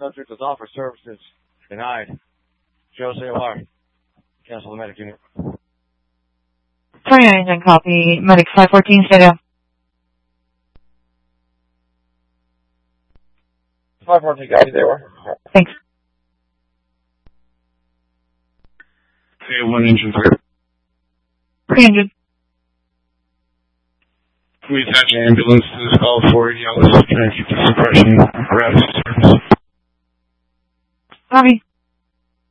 subject was offer services. Denied. Jose Alar. Cancel the medic unit. 29 and copy. Medic 514, stay down. 514, copy, they were. Thanks. Hey, 1 engine clear. 3 engine. Please attach an ambulance to this call for radiologist trying to keep the suppression apparatus service. Copy.